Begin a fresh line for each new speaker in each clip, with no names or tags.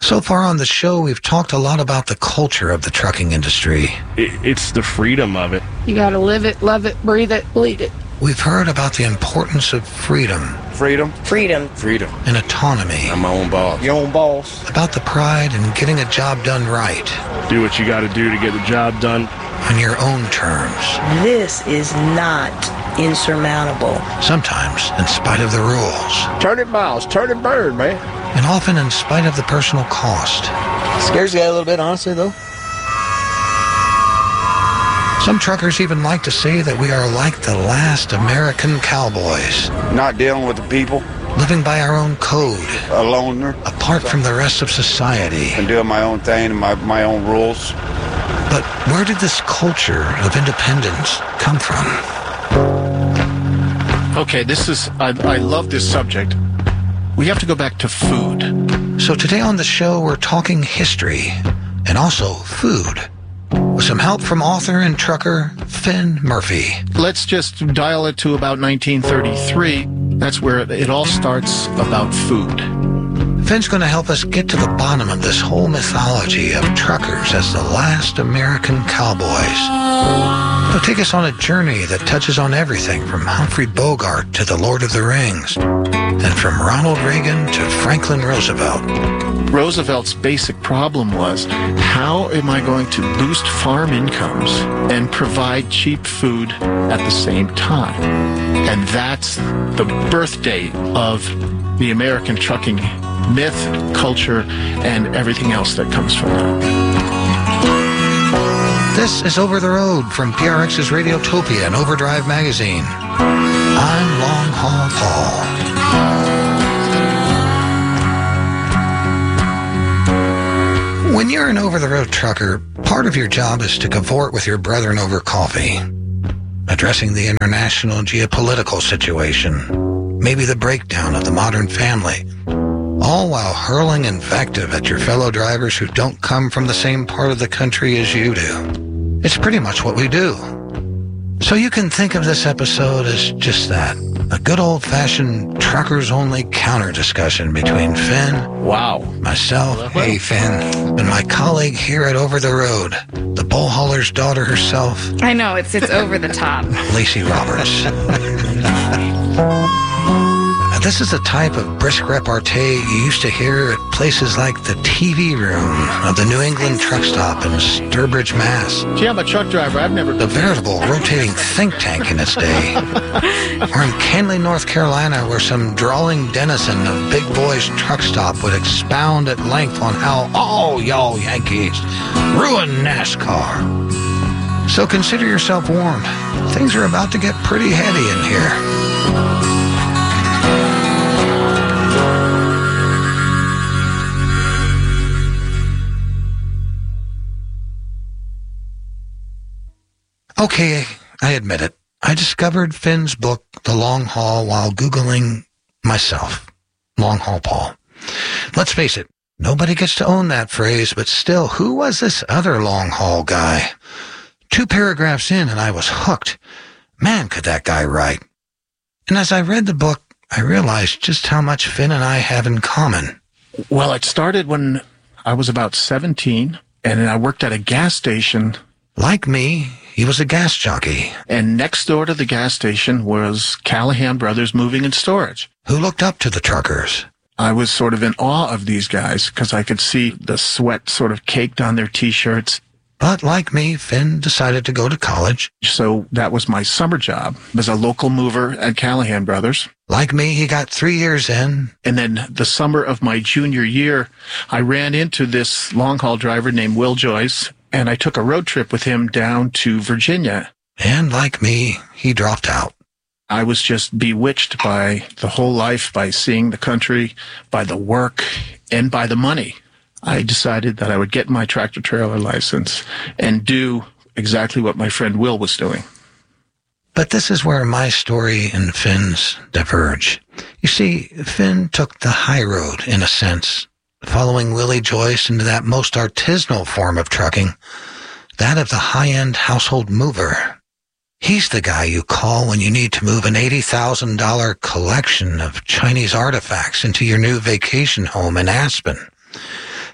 So far on the show, we've talked a lot about the culture of the trucking industry.
It's the freedom of it.
You gotta live it, love it, breathe it, bleed it.
We've heard about the importance of freedom.
Freedom.
Freedom.
Freedom.
And autonomy.
I'm my own boss. Your own boss.
About the pride in getting a job done right.
Do what you gotta do to get the job done.
On your own terms.
This is not insurmountable.
Sometimes in spite of the rules.
Turn it miles, turn it bird, man.
And often in spite of the personal cost.
Scares you a little bit, honestly, though.
Some truckers even like to say that we are like the last American cowboys.
Not dealing with the people.
Living by our own code.
A loner.
Apart from the rest of society.
And doing my own thing and my own rules.
But where did this culture of independence come from?
Okay, I love this subject. We have to go back to food.
So today on the show, we're talking history and also food. With some help from author and trucker Finn Murphy.
Let's just dial it to about 1933. That's where it all starts about food.
Finn's going to help us get to the bottom of this whole mythology of truckers as the last American cowboys. He'll take us on a journey that touches on everything from Humphrey Bogart to the Lord of the Rings, and from Ronald Reagan to Franklin Roosevelt.
Roosevelt's basic problem was, how am I going to boost farm incomes and provide cheap food at the same time? And that's the birth date of the American trucking myth, culture, and everything else that comes from that.
This is Over the Road from PRX's Radiotopia and Overdrive Magazine. I'm Long Haul Paul. When you're an over-the-road trucker, part of your job is to cavort with your brethren over coffee, addressing the international geopolitical situation, maybe the breakdown of the modern family, all while hurling invective at your fellow drivers who don't come from the same part of the country as you do. It's pretty much what we do. So you can think of this episode as just that, a good old-fashioned truckers-only counter-discussion between Finn, myself, hey Finn, and my colleague here at Over the Road, the bull hauler's daughter herself.
I know, it's over the top.
Lacey Roberts. This is the type of brisk repartee you used to hear at places like the TV room of the New England truck stop in Sturbridge, Mass.
Gee, I'm a truck driver. I've never...
The veritable rotating think tank in its day. Or in Kenly, North Carolina, where some drawling denizen of Big Boy's truck stop would expound at length on how all y'all Yankees ruin NASCAR. So consider yourself warned. Things are about to get pretty heady in here. Okay, I admit it. I discovered Finn's book, The Long Haul, while Googling myself, Long Haul Paul. Let's face it, nobody gets to own that phrase, but still, who was this other long haul guy? 2 paragraphs in and I was hooked. Man, could that guy write. And as I read the book, I realized just how much Finn and I have in common.
Well, it started when I was about 17, and I worked at a gas station.
Like me, he was a gas jockey.
And next door to the gas station was Callahan Brothers Moving and Storage.
Who looked up to the truckers.
I was sort of in awe of these guys because I could see the sweat sort of caked on their T-shirts.
But like me, Finn decided to go to college.
So that was my summer job as a local mover at Callahan Brothers.
Like me, he got 3 years in.
And then the summer of my junior year, I ran into this long-haul driver named Will Joyce, and I took a road trip with him down to Virginia.
And like me, he dropped out.
I was just bewitched by the whole life, by seeing the country, by the work, and by the money. I decided that I would get my tractor-trailer license and do exactly what my friend Will was doing.
But this is where my story and Finn's diverge. You see, Finn took the high road, in a sense, following Willie Joyce into that most artisanal form of trucking, that of the high-end household mover. He's the guy you call when you need to move an $80,000 collection of Chinese artifacts into your new vacation home in Aspen.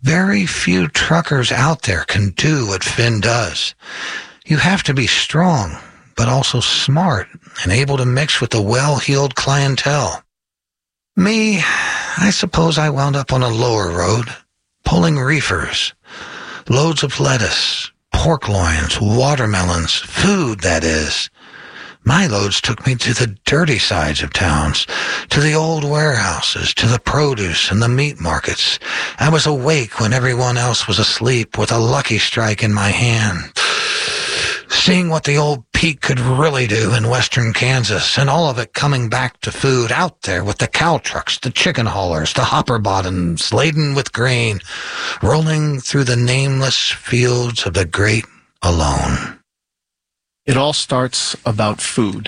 Very few truckers out there can do what Finn does. You have to be strong, but also smart and able to mix with the well-heeled clientele. Me, I suppose I wound up on a lower road, pulling reefers, loads of lettuce, pork loins, watermelons, food, that is. My loads took me to the dirty sides of towns, to the old warehouses, to the produce and the meat markets. I was awake when everyone else was asleep with a Lucky Strike in my hand, seeing what the old Pete could really do in western Kansas, and all of it coming back to food out there with the cow trucks, the chicken haulers, the hopper bottoms laden with grain, rolling through the nameless fields of the great alone.
It all starts about food.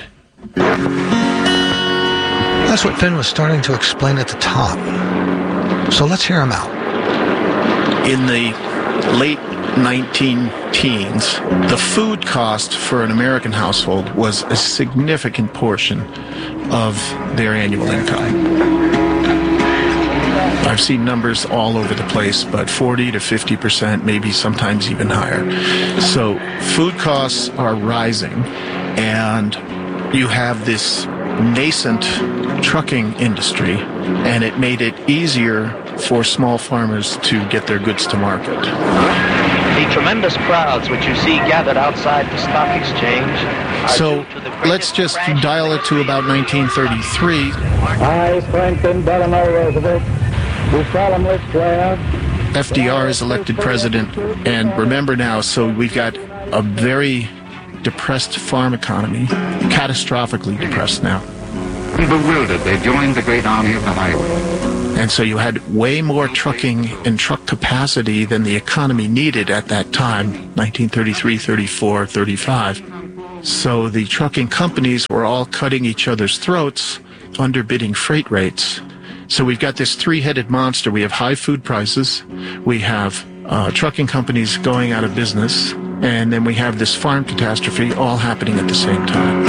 That's what Finn was starting to explain at the top. So let's hear him out.
In the late 19-teens, the food cost for an American household was a significant portion of their annual income. I've seen numbers all over the place, but 40 to 50%, maybe sometimes even higher. So food costs are rising, and you have this nascent trucking industry, and it made it easier for small farmers to get their goods to market.
The tremendous crowds which you see gathered outside the stock exchange.
So let's just dial it to about 1933.
I, Franklin Delano Roosevelt, do solemnly swear.
FDR is elected president, and remember now, so we've got a very depressed farm economy, catastrophically depressed now.
Bewildered, they joined the great army of the highway.
And so you had way more trucking and truck capacity than the economy needed at that time, 1933, 34, 35. So the trucking companies were all cutting each other's throats, underbidding freight rates. So we've got this three-headed monster. We have high food prices, we have trucking companies going out of business, and then we have this farm catastrophe all happening at the same time.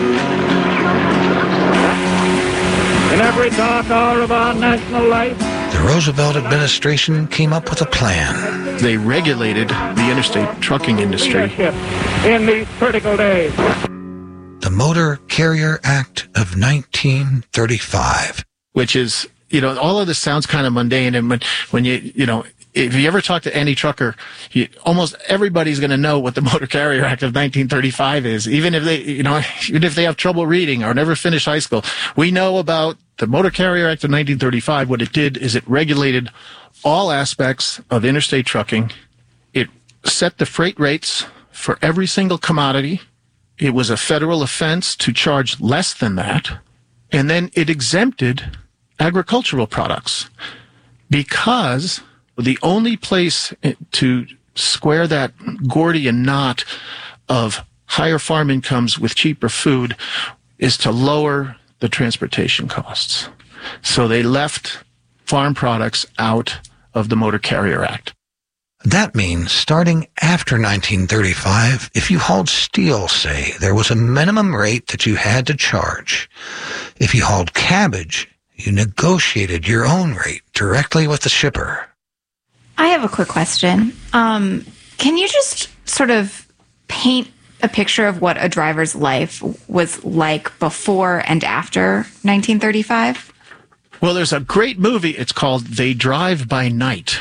In every dark hour of our national life,
The Roosevelt administration came up with a plan.
They regulated the interstate trucking industry.
in these critical days.
The Motor Carrier Act of 1935.
Which is, all of this sounds kind of mundane. And when if you ever talk to any trucker, almost everybody's going to know what the Motor Carrier Act of 1935 is, even if they have trouble reading or never finished high school. We know about the Motor Carrier Act of 1935. What it did is it regulated all aspects of interstate trucking. It set the freight rates for every single commodity. It was a federal offense to charge less than that. And then it exempted agricultural products, because the only place to square that Gordian knot of higher farm incomes with cheaper food is to lower the transportation costs. So they left farm products out of the Motor Carrier Act.
That means starting after 1935, if you hauled steel, say, there was a minimum rate that you had to charge. If you hauled cabbage, you negotiated your own rate directly with the shipper.
I have a quick question. Can you just sort of paint a picture of what a driver's life was like before and after 1935?
Well, there's a great movie. It's called They Drive by Night.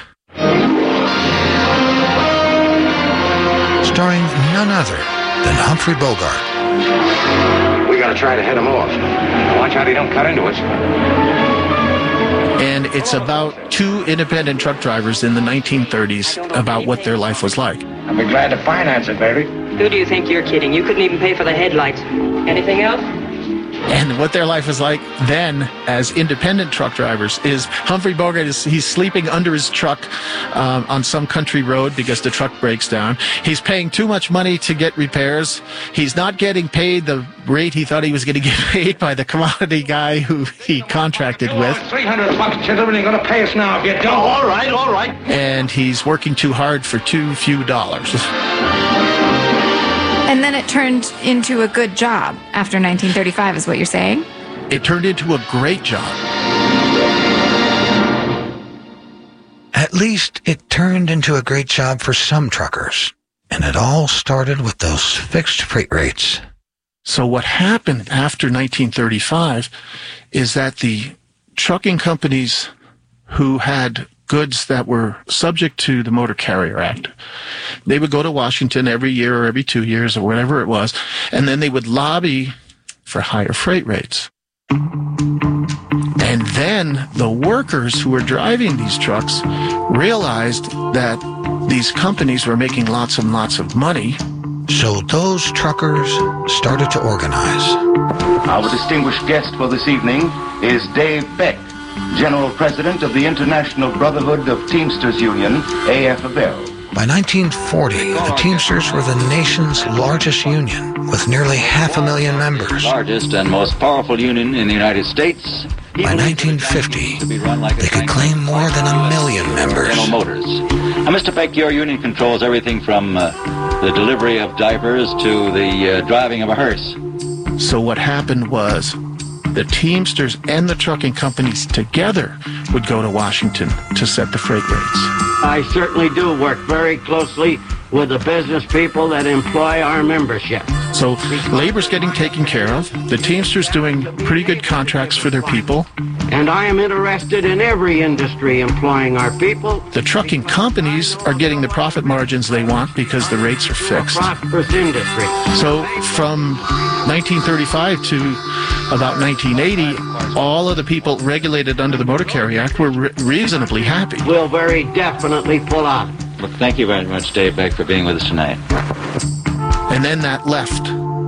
Starring none other than Humphrey Bogart.
We gotta try to head them off. Watch out they don't cut into us.
And it's about two independent truck drivers in the 1930s about what their life was like.
I'll be glad to finance it, baby.
Who do you think you're kidding? You couldn't even pay for the headlights. Anything else?
And what their life was like then as independent truck drivers is Humphrey Bogart he's sleeping under his truck on some country road because the truck breaks down. He's paying too much money to get repairs. He's not getting paid the rate he thought he was going to get paid by the commodity guy who he contracted with.
$300, gentlemen, you're going to pay us now if you don't. All right.
And he's working too hard for too few dollars.
And then it turned into a good job after 1935, is what you're saying?
It turned into a great job.
At At least it turned into a great job for some truckers. And it all started with those fixed freight rates.
So what happened after 1935 is that the trucking companies who had goods that were subject to the Motor Carrier Act, they would go to Washington every year or every 2 years or whatever it was, and then they would lobby for higher freight rates. And then the workers who were driving these trucks realized that these companies were making lots and lots of money.
So those truckers started to organize.
Our distinguished guest for this evening is Dave Beck, General President of the International Brotherhood of Teamsters Union, AFL.
By 1940, the Teamsters were the nation's largest union, with nearly 500,000 members.
Largest and most powerful union in the United States.
By 1950, they could claim more than 1 million members.
General Motors. Now, Mr. Beck, your union controls everything from the delivery of diapers to the driving of a hearse.
So what happened was the Teamsters and the trucking companies together would go to Washington to set the freight rates.
I certainly do work very closely with the business people that employ our membership.
So labor's getting taken care of. The Teamsters doing pretty good contracts for their people.
And I am interested in every industry employing our people.
The trucking companies are getting the profit margins they want because the rates are fixed.
Prosperous industry.
So from 1935 to about 1980, all of the people regulated under the Motor Carrier Act were reasonably happy.
We'll very definitely pull out.
Well, thank you very much, Dave Beck, for being with us tonight.
And then that left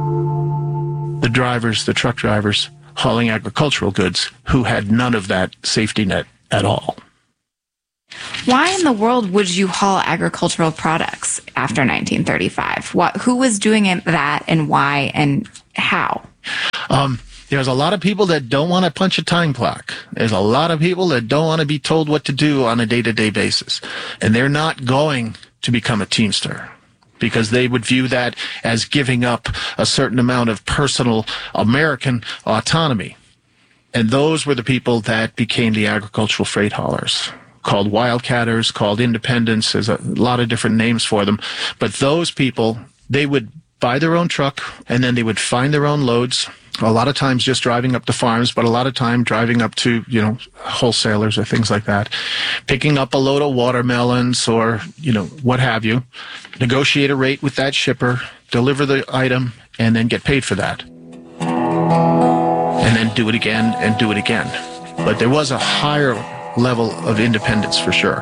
the drivers, the truck drivers, hauling agricultural goods, who had none of that safety net at all.
Why in the world would you haul agricultural products after 1935? Who was doing that, and why, and how?
There's a lot of people that don't want to punch a time clock. There's a lot of people that don't want to be told what to do on a day-to-day basis. And they're not going to become a Teamster because they would view that as giving up a certain amount of personal American autonomy. And those were the people that became the agricultural freight haulers, called wildcatters, called independents. There's a lot of different names for them. But those people, they would buy their own truck, and then they would find their own loads, a lot of times just driving up to farms, but a lot of time driving up to, wholesalers or things like that, picking up a load of watermelons or, what have you, negotiate a rate with that shipper, deliver the item, and then get paid for that. And then do it again and do it again. But there was a higher level of independence for sure.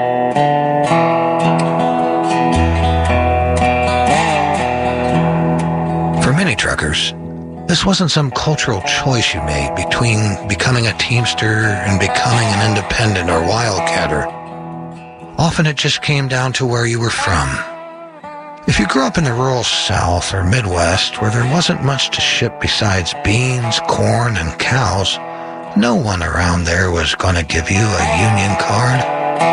For many truckers, this wasn't some cultural choice you made between becoming a Teamster and becoming an independent or wildcatter. Often it just came down to where you were from. If you grew up in the rural South or Midwest where there wasn't much to ship besides beans, corn, and cows, no one around there was going to give you a union card.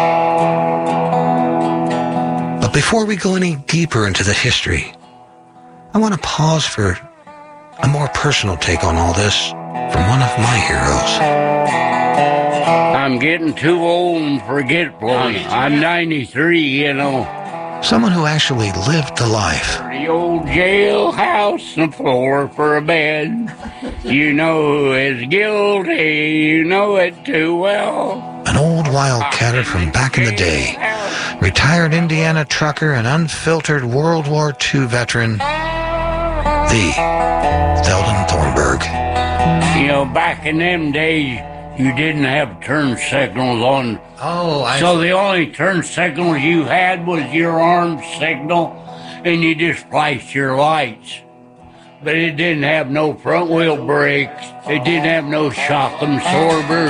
But before we go any deeper into the history, I want to pause for a more personal take on all this from one of my heroes.
I'm getting too old and forgetful. I'm 93,
Someone who actually lived the life.
The old jailhouse and floor for a bed. You know who is guilty, you know it too well.
An old wildcatter from back in the day. Retired Indiana trucker and unfiltered World War II veteran, the Theldon Thornburg.
Back in them days, you didn't have turn signals on. So the only turn signals you had was your arm signal, and you just flashed your lights. But it didn't have no front wheel brakes. It didn't have no shock absorbers.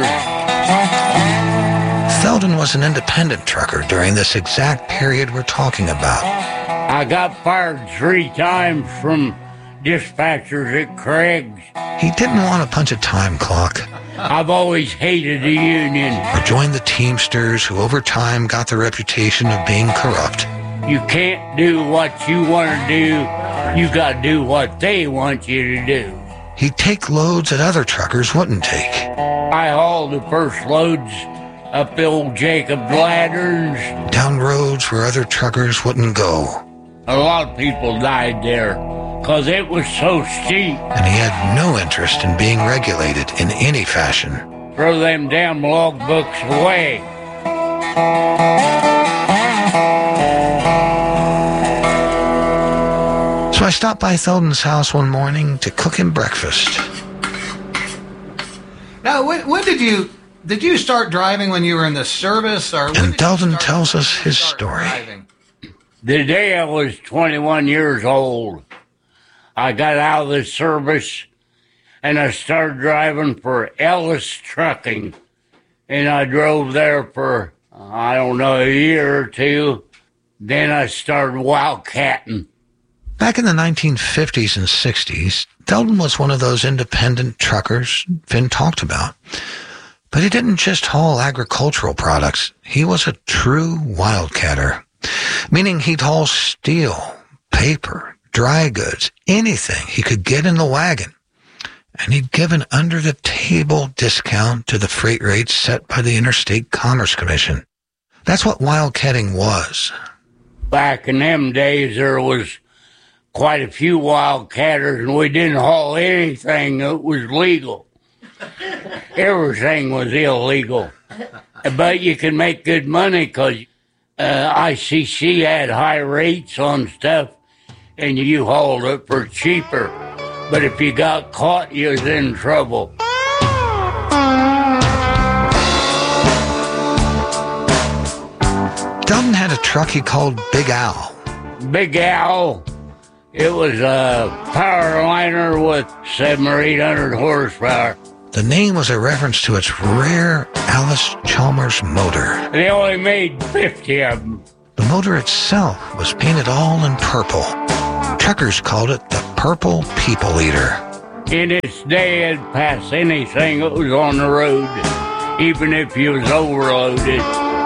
Theldon was an independent trucker during this exact period we're talking about.
I got fired 3 times from dispatchers at Craig's.
He didn't want to punch a time clock.
I've always hated the union.
Or join the Teamsters, who over time got the reputation of being corrupt.
You can't do what you want to do. You got to do what they want you to do.
He'd take loads that other truckers wouldn't take.
I hauled the first loads up the old Jacob ladders.
Down roads where other truckers wouldn't go.
A lot of people died there because it was so steep.
And he had no interest in being regulated in any fashion.
Throw them damn logbooks away.
So I stopped by Theldon's house one morning to cook him breakfast.
Now, when did you start driving when you were in the service?
And Theldon tells us his story.
The day I was 21 years old, I got out of the service and I started driving for Ellis Trucking. And I drove there for, I don't know, a year or two. Then I started wildcatting.
Back in the 1950s and 60s, Theldon was one of those independent truckers Finn talked about. But he didn't just haul agricultural products. He was a true wildcatter, meaning he'd haul steel, paper, dry goods, anything he could get in the wagon. And he'd give an under-the-table discount to the freight rates set by the Interstate Commerce Commission. That's what wildcatting was.
Back in them days, there was quite a few wildcatters, and we didn't haul anything that was legal. Everything was illegal. But you can make good money because ICC had high rates on stuff, and you hauled it for cheaper. But if you got caught, you was in trouble.
Theldon had a truck he called Big Al.
Big Al. It was a power liner with 700 or 800 horsepower.
The name was a reference to its rare Allis-Chalmers motor.
They only made 50 of them.
The motor itself was painted all in purple. Truckers called it the Purple People Eater.
In its day, it'd pass anything that was on the road, even if you was overloaded.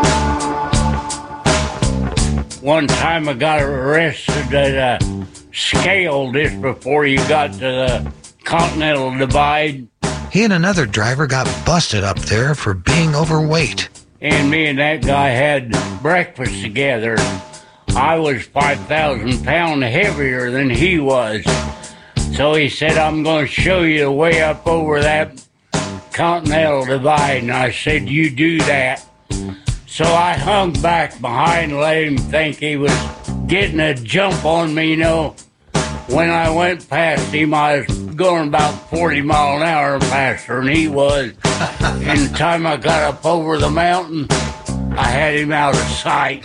One time I got arrested at a scale just before you got to the Continental Divide.
He and another driver got busted up there for being overweight.
And me and that guy had breakfast together. I was 5,000 pounds heavier than he was. So he said, I'm going to show you the way up over that Continental Divide. And I said, you do that. So I hung back behind and let him think he was getting a jump on me, you know. When I went past him, I was going about 40 miles an hour faster than he was. And the time I got up over the mountain, I had him out of sight.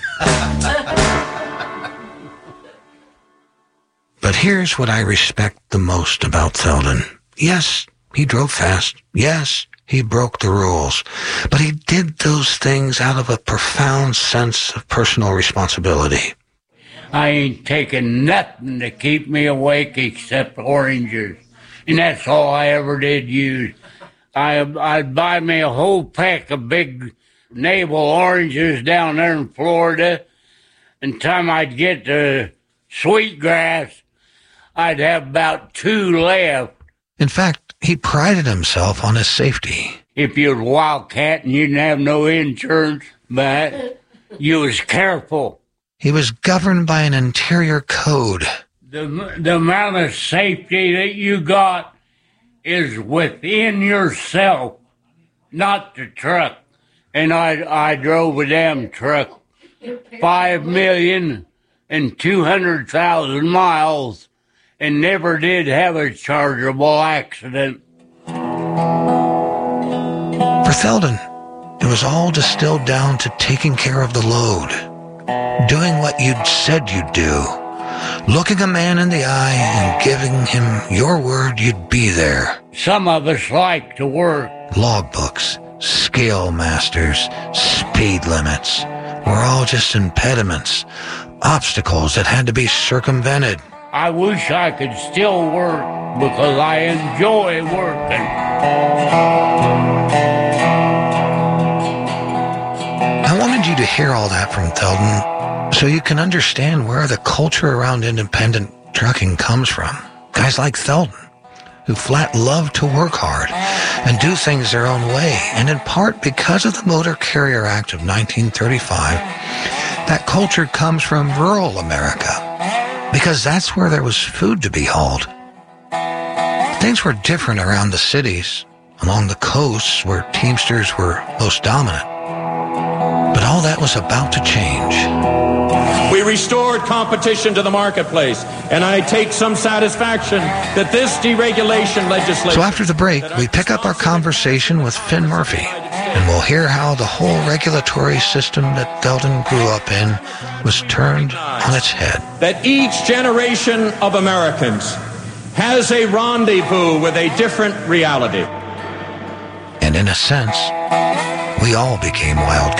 But here's what I respect the most about Theldon. Yes, he drove fast. Yes, he broke the rules. But he did those things out of a profound sense of personal responsibility.
I ain't taking nothing to keep me awake except oranges. And that's all I ever did use. I'd buy me a whole pack of big navel oranges down there in Florida. And time I'd get to Sweetgrass, I'd have about 2 left.
In fact, he prided himself on his safety.
If you was wildcatting, you didn't have no insurance, but you was careful.
He was governed by an interior code.
The amount of safety that you got is within yourself, not the truck. And I drove a damn truck 5,200,000 miles and never did have a chargeable accident.
For Theldon, it was all distilled down to taking care of the load, doing what you'd said you'd do, looking a man in the eye and giving him your word you'd be there.
Some of us like to work.
Logbooks, scale masters, speed limits were all just impediments, obstacles that had to be circumvented.
I wish I could still work because I enjoy working.
I wanted you to hear all that from Theldon so you can understand where the culture around independent trucking comes from. Guys like Theldon, who flat loved to work hard and do things their own way. And in part because of the Motor Carrier Act of 1935, that culture comes from rural America, because that's where there was food to be hauled. Things were different around the cities, along the coasts where Teamsters were most dominant. But all that was about to change.
We restored competition to the marketplace, and I take some satisfaction that this deregulation legislation...
So after the break, we pick up our conversation with Finn Murphy, and we'll hear how the whole regulatory system that Belden grew up in was turned on its head.
That each generation of Americans has a rendezvous with a different reality.
And in a sense, we all became wildcats.